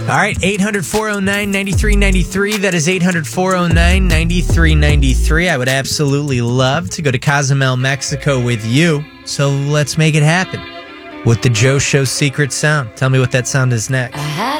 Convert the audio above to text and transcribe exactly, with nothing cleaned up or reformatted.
All right, eight hundred, four oh nine, nine three nine three. That is eight hundred, four oh nine, nine three nine three. I would absolutely love to go to Cozumel, Mexico with you. So let's make it happen with the Joe Show secret sound. Tell me what that sound is next.